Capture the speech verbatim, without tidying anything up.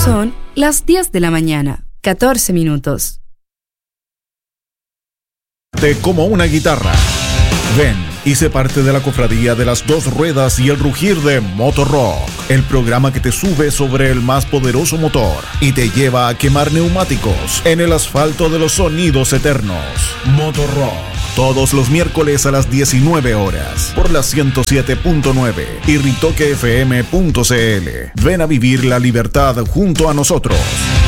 Son las diez de la mañana, catorce minutos. Como una guitarra. Ven y sé parte de la cofradía de las dos ruedas y el rugir de Motorrock, el programa que te sube sobre el más poderoso motor y te lleva a quemar neumáticos en el asfalto de los sonidos eternos. Motorrock, todos los miércoles a las diecinueve horas, por la ciento siete punto nueve y ritoque f m punto c l. Ven a vivir la libertad junto a nosotros.